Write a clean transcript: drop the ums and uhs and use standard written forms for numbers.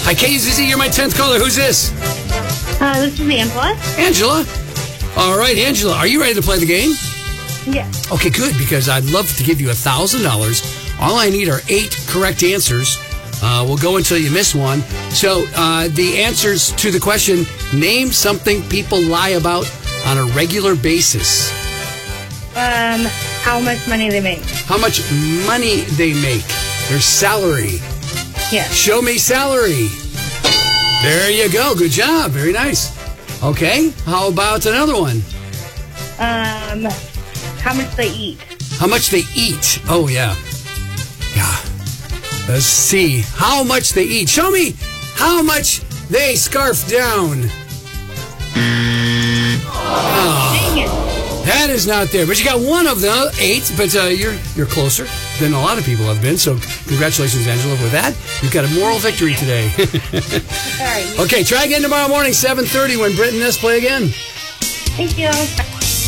Hi, KZZ, you're my 10th caller. Who's this? This is Angela. Angela? All right, Angela, are you ready to play the game? Yes. Okay, good, because I'd love to give you $1,000. All I need are 8 correct answers. We'll go until you miss one. So the answers to the question, name something people lie about on a regular basis. How much money they make. How much money they make. Their salary. Yes. Show me salary. There you go. Good job. Very nice. Okay. How about another one? How much they eat. How much they eat. Oh, yeah. Yeah. Let's see. How much they eat. Show me how much they scarf down. Dang it. That is not there. But you got one of the 8, but you're closer than a lot of people have been. So congratulations, Angela, with that. You've got a moral victory today. Sorry. Okay, try again tomorrow morning, 7:30, when Britt and Ness play again. Thank you.